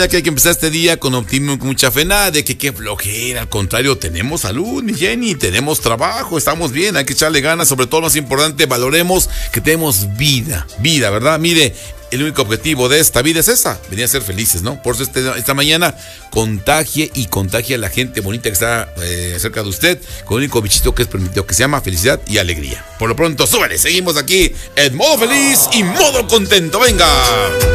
Que hay que empezar este día con optimismo, con mucha fe, nada de que qué flojera, al contrario, tenemos salud, mi Jenny, tenemos trabajo, estamos bien, hay que echarle ganas, sobre todo lo más importante, valoremos que tenemos vida, ¿verdad? Mire, el único objetivo de esta vida es esa, venir a ser felices, ¿no? Por eso esta mañana contagie a la gente bonita que está cerca de usted, con el único bichito que es permitido, que se llama felicidad y alegría. Por lo pronto, súbale, seguimos aquí en modo feliz y modo contento, venga.